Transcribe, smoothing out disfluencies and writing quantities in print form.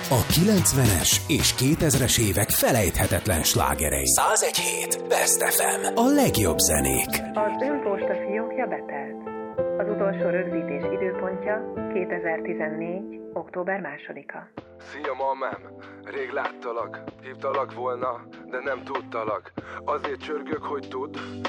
A 90-es és 2000-es évek felejthetetlen slágerei. 101.7 Best FM. A legjobb zenék. Az önposta fiókja betelt. Az utolsó rögzítés időpontja 2014. október 2-a. Szia, mamám! Rég láttalak, hívtalak volna, de nem tudtalak. Azért csörgök, hogy tudd,